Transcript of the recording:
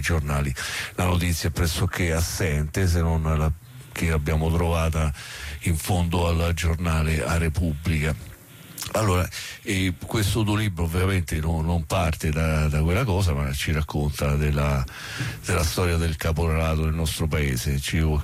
giornali. La notizia è pressoché assente, se non che abbiamo trovata in fondo al giornale A Repubblica. Allora, questo tuo libro ovviamente non parte da quella cosa, ma ci racconta della storia del caporalato nel nostro paese. Ci